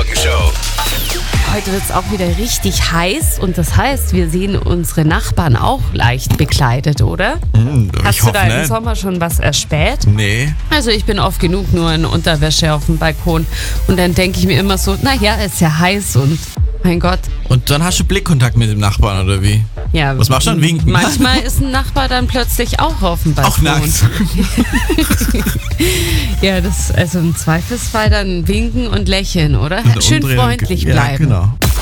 Morgenshow. Heute wird es auch wieder richtig heiß und das heißt, wir sehen unsere Nachbarn auch leicht bekleidet, oder? Hast du da im Sommer schon was erspäht? Nee. Also ich bin oft genug nur in Unterwäsche auf dem Balkon und dann denke ich mir immer so, naja, ist ja heiß und mein Gott. Und dann hast du Blickkontakt mit dem Nachbarn, oder wie? Ja, Was machst du dann? Winken? Manchmal ist ein Nachbar dann plötzlich auch auf dem Balkon. Auch nackt. Ja, also im Zweifelsfall dann winken und lächeln, oder? Und Schön umdrehen. freundlich bleiben. Ja, genau.